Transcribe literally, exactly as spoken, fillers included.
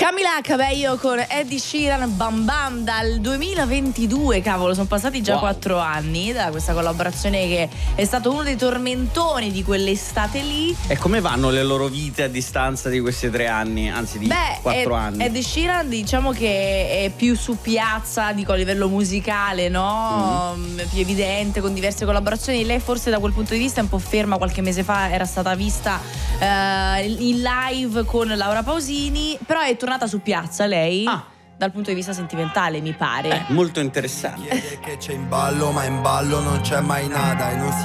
Camila Cabello con Eddie Sheeran, Bam Bam, dal duemilaventidue, cavolo, sono passati già quattro wow. anni da questa collaborazione che è stato uno dei tormentoni di quell'estate lì. E come vanno le loro vite a distanza di questi tre anni, anzi di Beh, quattro Ed, anni? Eddie Sheeran diciamo che è più su piazza, dico a livello musicale, no? Mm. Più evidente, con diverse collaborazioni. Lei forse da quel punto di vista è un po' ferma, qualche mese fa era stata vista uh, in live con Laura Pausini, però è tornata su piazza lei ah. dal punto di vista sentimentale, mi pare. Eh, molto interessante. Chiede che c'è in ballo, ma in ballo non c'è mai nada e non si